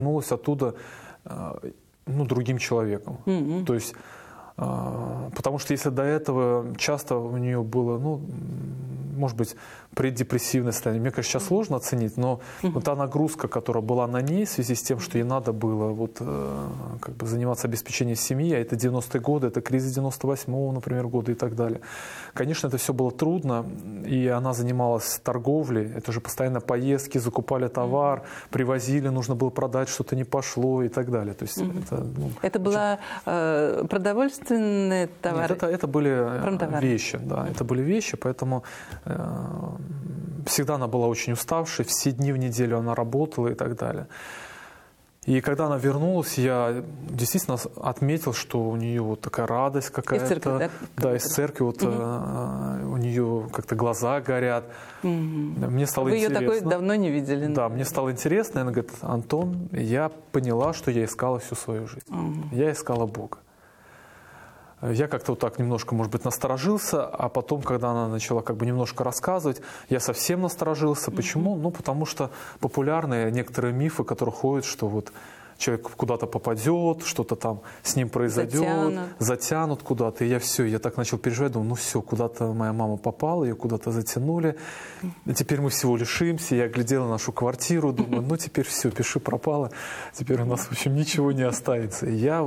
вернулась оттуда другим человеком. То есть, потому что если до этого часто у нее было, может быть, преддепрессивное состояние. Мне, конечно, сейчас сложно оценить, но вот та нагрузка, которая была на ней в связи с тем, что ей надо было заниматься обеспечением семьи, а это 90-е годы, это кризис 98-го, например, года и так далее. Конечно, это все было трудно, и она занималась торговлей, это же постоянно поездки, закупали товар, привозили, нужно было продать, что-то не пошло и так далее. То есть это была продовольственные товары? Нет, это были вещи, да, это были вещи, поэтому всегда она была очень уставшей, все дни в неделю она работала и так далее. И когда она вернулась, я действительно отметил, что у нее вот такая радость какая-то. Из церкви, да? Да, из церкви. Вот у нее как-то глаза горят. Мне стало Вы интересно. ее такой давно не видели? Да, мне стало интересно. И она говорит: Антон, я поняла, что я искала всю свою жизнь. Я искала Бога. Я как-то вот так немножко, может быть, насторожился, а потом, когда она начала немножко рассказывать, я совсем насторожился. Почему? Потому что популярные некоторые мифы, которые ходят, что вот человек куда-то попадет, что-то там с ним произойдет, затянут куда-то. И я так начал переживать, думаю, все, куда-то моя мама попала, ее куда-то затянули. И теперь мы всего лишимся. Я глядел на нашу квартиру, думаю, теперь все, пиши пропало. Теперь у нас, в общем, ничего не останется. И я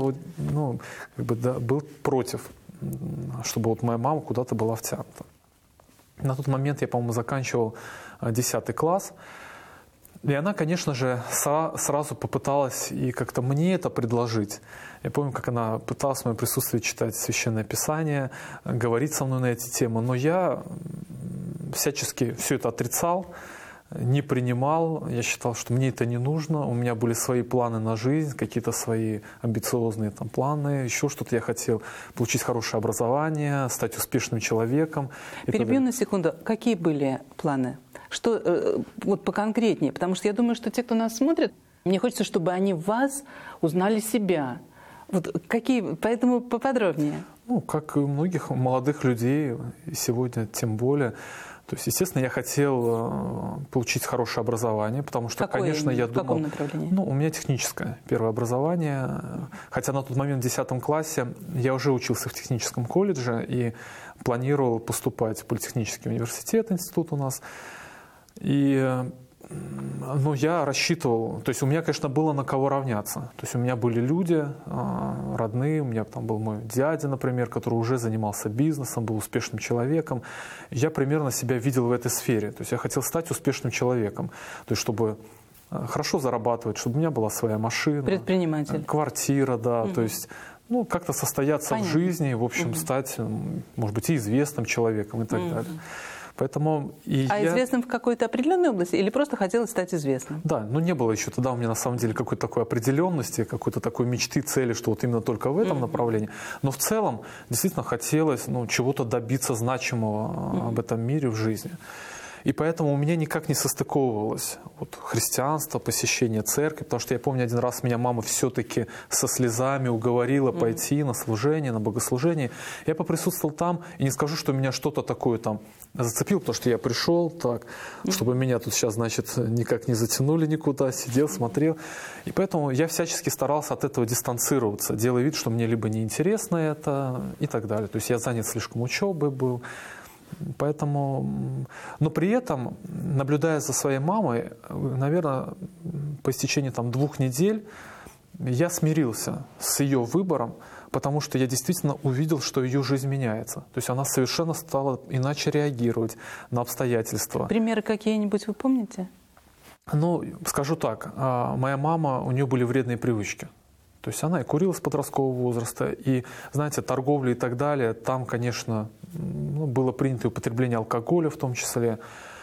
был против, чтобы вот моя мама куда-то была втянута. На тот момент я, по-моему, заканчивал 10 класс. И она, конечно же, сразу попыталась и как-то мне это предложить. Я помню, как она пыталась в моем присутствии читать Священное Писание, говорить со мной на эти темы. Но я всячески все это отрицал, не принимал. Я считал, что мне это не нужно. У меня были свои планы на жизнь, какие-то свои амбициозные планы, еще что-то. Я хотел получить хорошее образование, стать успешным человеком. Перебью на секунду. Какие были планы? Что вот поконкретнее? Потому что я думаю, что те, кто нас смотрит, мне хочется, чтобы они в вас узнали себя. Вот какие? Поэтому поподробнее. Как и у многих молодых людей, и сегодня тем более. То есть, естественно, я хотел получить хорошее образование, потому что, конечно, я думал... В каком направлении? У меня техническое первое образование. Хотя на тот момент в 10 классе я уже учился в техническом колледже и планировал поступать в политехнический университет, институт у нас. И я рассчитывал, то есть у меня, конечно, было на кого равняться. То есть у меня были люди родные, у меня там был мой дядя, например, который уже занимался бизнесом, был успешным человеком. Я примерно себя видел в этой сфере. То есть я хотел стать успешным человеком, то есть чтобы хорошо зарабатывать, чтобы у меня была своя машина, предприниматель, квартира, да, то есть как-то состояться в жизни, в общем, стать, может быть, и известным человеком и так далее. Поэтому известным в какой-то определенной области или просто хотелось стать известным? Да, не было еще тогда у меня на самом деле какой-то такой определенности, какой-то такой мечты, цели, что вот именно только в этом направлении. Но в целом действительно хотелось чего-то добиться значимого об этом мире в жизни. И поэтому у меня никак не состыковывалось христианство, посещение церкви, потому что я помню, один раз меня мама все-таки со слезами уговорила пойти на служение, на богослужение. Я поприсутствовал там, и не скажу, что меня что-то такое там зацепило, потому что я пришел так, чтобы меня тут сейчас, никак не затянули никуда, сидел, смотрел. И поэтому я всячески старался от этого дистанцироваться, делая вид, что мне либо неинтересно это и так далее. То есть я занят слишком учебой был. Поэтому, но при этом, наблюдая за своей мамой, наверное, по истечении 2 недель я смирился с ее выбором, потому что я действительно увидел, что ее жизнь меняется. То есть она совершенно стала иначе реагировать на обстоятельства. Примеры какие-нибудь вы помните? Скажу так, моя мама, у нее были вредные привычки. То есть она и курила с подросткового возраста, и, знаете, торговля и так далее, там, конечно, было принято употребление алкоголя в том числе.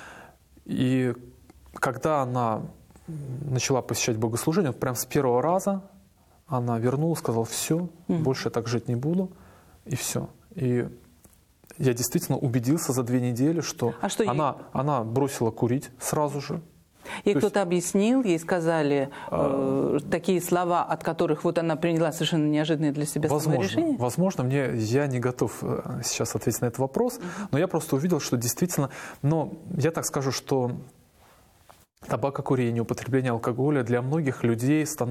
И когда она начала посещать богослужение, прям с первого раза она вернулась, сказала: все, больше я так жить не буду, и все. И я действительно убедился за 2 недели, что, она бросила курить сразу же. Ей кто-то объяснил, ей сказали такие слова, от которых она приняла совершенно неожиданное для себя решение? Возможно, я не готов сейчас ответить на этот вопрос, но я просто увидел, что действительно, я так скажу, что табакокурение, употребление алкоголя для многих людей становится